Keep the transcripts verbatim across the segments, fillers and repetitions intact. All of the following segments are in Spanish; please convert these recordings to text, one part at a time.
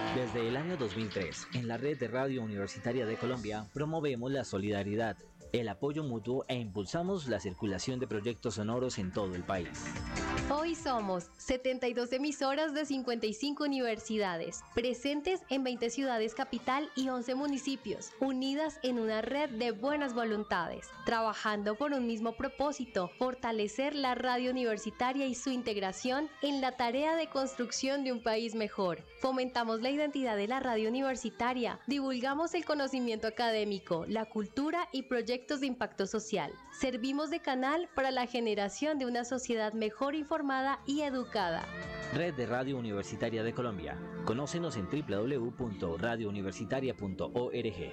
Desde el año dos mil tres, en la red de Radio Universitaria de Colombia, promovemos la solidaridad, el apoyo mutuo e impulsamos la circulación de proyectos sonoros en todo el país. Hoy somos setenta y dos emisoras de cincuenta y cinco universidades, presentes en veinte ciudades capital y once municipios, unidas en una red de buenas voluntades, trabajando por un mismo propósito: fortalecer la radio universitaria y su integración en la tarea de construcción de un país mejor. Fomentamos la identidad de la radio universitaria, divulgamos el conocimiento académico, la cultura y proyectos de impacto social. Servimos de canal para la generación de una sociedad mejor informada y educada. Red de Radio Universitaria de Colombia. Conócenos en doble u doble u doble u punto radio universitaria punto org.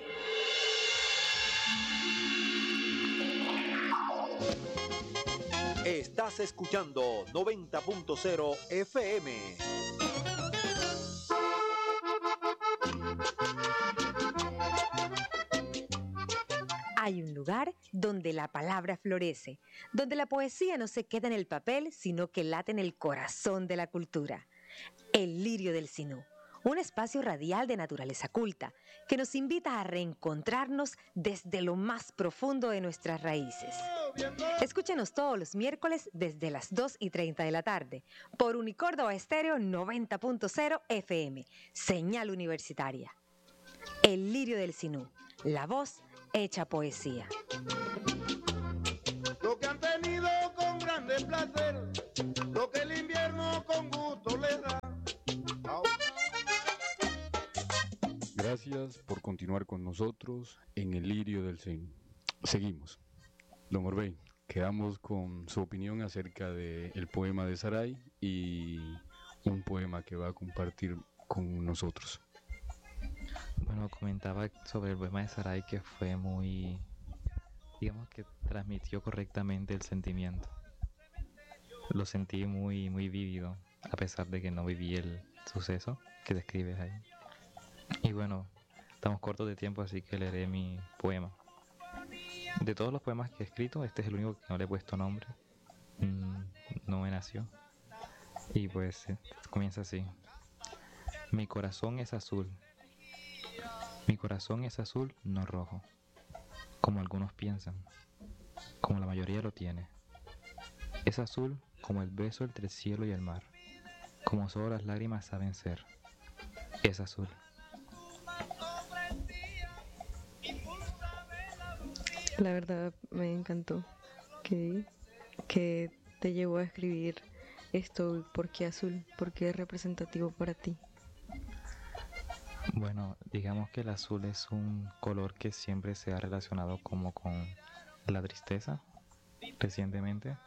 Estás escuchando noventa punto cero F M. Hay un lugar donde la palabra florece, donde la poesía no se queda en el papel, sino que late en el corazón de la cultura. El Lirio del Sinú, un espacio radial de naturaleza culta que nos invita a reencontrarnos desde lo más profundo de nuestras raíces. Escúchenos todos los miércoles desde las dos y treinta de la tarde por Unicórdoba Estéreo noventa punto cero F M, señal universitaria. El Lirio del Sinú, la voz hecha poesía. Lo que han tenido con grande placer, lo que el invierno con gusto les da. Gracias por continuar con nosotros en el Lirio del Sinú. Seguimos. Don Orbey, quedamos con su opinión acerca del poema de Saray y un poema que va a compartir con nosotros. Bueno, comentaba sobre el poema de Saray que fue muy, digamos que transmitió correctamente el sentimiento. Lo sentí muy, muy vívido, a pesar de que no viví el suceso que describes ahí. Y bueno, estamos cortos de tiempo, así que leeré mi poema. De todos los poemas que he escrito, este es el único que no le he puesto nombre. Mm, no me nació. Y pues eh, comienza así. Mi corazón es azul. Mi corazón es azul, no rojo, como algunos piensan, como la mayoría lo tiene. Es azul como el beso entre el cielo y el mar, como solo las lágrimas saben ser. Es azul. La verdad me encantó que, que te llevó a escribir esto. ¿Por qué azul? ¿Por qué es representativo para ti? Bueno, digamos que el azul es un color que siempre se ha relacionado como con la tristeza recientemente,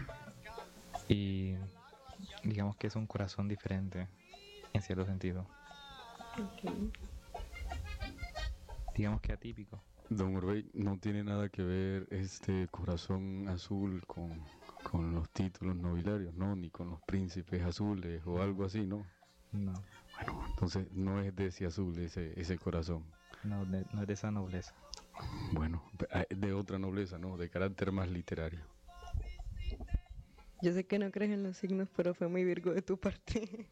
y digamos que es un corazón diferente en cierto sentido. Okay. Digamos que atípico. Don Orbey, no tiene nada que ver este corazón azul con, con los títulos nobiliarios, ¿no? Ni con los príncipes azules o algo así, ¿no? No. Bueno, entonces no es de ese azul ese, ese corazón. No, de, no es de esa nobleza. Bueno, de otra nobleza, ¿no? De carácter más literario. Yo sé que no crees en los signos, pero fue muy Virgo de tu parte.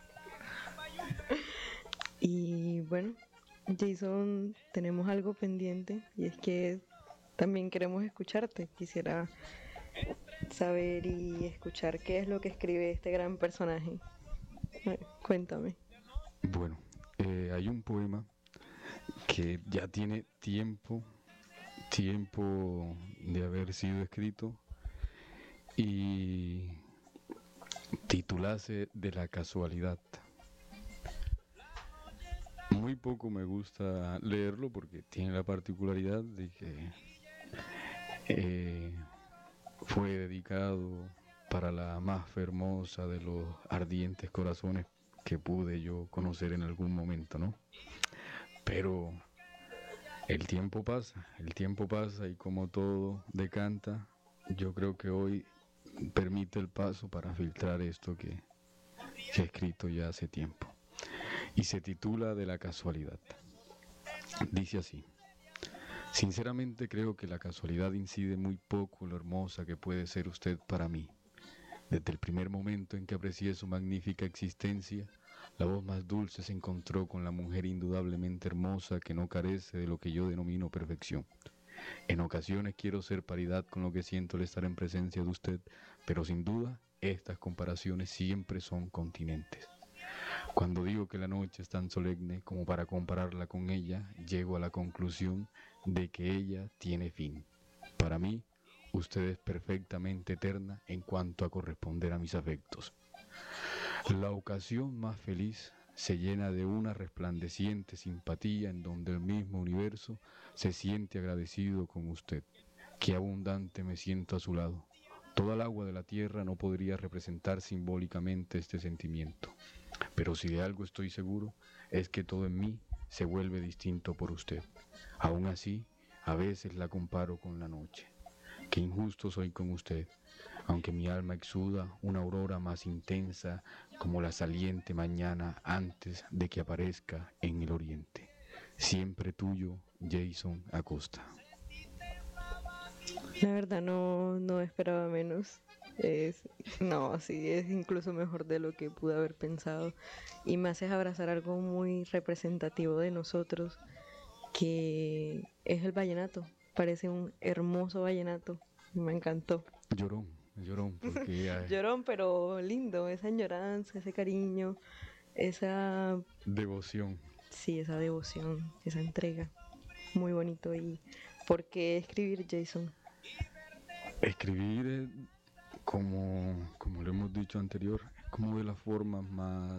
Y bueno, Jason, tenemos algo pendiente, y es que también queremos escucharte. Quisiera saber y escuchar qué es lo que escribe este gran personaje. Cuéntame. Bueno, eh, hay un poema que ya tiene tiempo, tiempo de haber sido escrito y titulase De la casualidad. Muy poco me gusta leerlo porque tiene la particularidad de que eh, fue dedicado para la más hermosa de los ardientes corazones que pude yo conocer en algún momento, ¿no? Pero el tiempo pasa, el tiempo pasa y como todo decanta, yo creo que hoy permite el paso para filtrar esto que, que he escrito ya hace tiempo. Y se titula De la casualidad. Dice así: sinceramente creo que la casualidad incide muy poco en lo hermosa que puede ser usted para mí. Desde el primer momento en que aprecié su magnífica existencia, La voz más dulce se encontró con la mujer indudablemente hermosa que no carece de lo que yo denomino perfección. En ocasiones quiero ser paridad con lo que siento al estar en presencia de usted, pero sin duda estas comparaciones siempre son continentes. Cuando digo que la noche es tan solemne como para compararla con ella, llego a la conclusión de que ella tiene fin. Para mí, usted es perfectamente eterna en cuanto a corresponder a mis afectos. La ocasión más feliz se llena de una resplandeciente simpatía en donde el mismo universo se siente agradecido con usted. Qué abundante me siento a su lado. Toda el agua de la tierra no podría representar simbólicamente este sentimiento. Pero si de algo estoy seguro, es que todo en mí se vuelve distinto por usted. Aún así, a veces la comparo con la noche. Qué injusto soy con usted, aunque mi alma exuda una aurora más intensa como la saliente mañana antes de que aparezca en el oriente. Siempre tuyo, Jason Acosta. La verdad no, no esperaba menos. Es, no, sí, es incluso mejor de lo que pude haber pensado. Y me haces abrazar algo muy representativo de nosotros, que es el vallenato. Parece un hermoso vallenato. Me encantó. Llorón, llorón, porque... ay, Llorón, pero lindo. Esa añoranza, ese cariño, esa... devoción. Sí, esa devoción, esa entrega. Muy bonito. ¿Y por qué escribir, Jason? Escribir, eh, como, como lo hemos dicho anterior, es como de las formas más